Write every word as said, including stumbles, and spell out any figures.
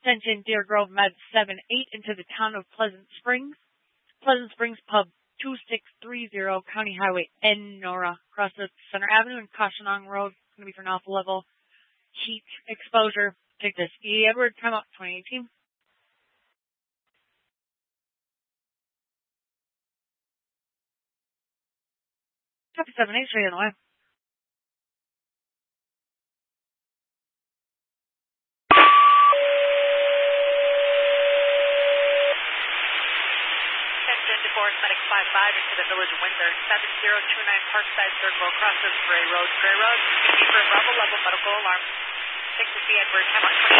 Attention Deer Grove Med seven eight into the town of Pleasant Springs. Pleasant Springs Pub two six three zero, County Highway N, Nora, across the Center Avenue and Cautionong Road. It's going to be for an alpha level heat exposure. Take this. E. Edward, time out, twenty eighteen. Copy seven eight, straight on the way. Forest Medic five five into the Village of Windsor, seven zero two nine Parkside Circle, crosses Gray Road, Gray Road. For Bravo level medical alarm. six to C Edward, time out.